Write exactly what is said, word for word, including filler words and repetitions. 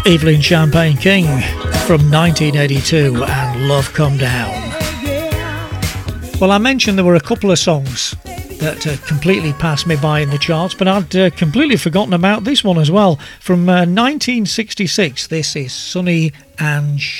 Evelyn Champagne King from nineteen eighty-two and Love Come Down. Well, I mentioned there were a couple of songs that uh, completely passed me by in the charts, but I'd uh, completely forgotten about this one as well. From uh, nineteen sixty-six, this is Sonny and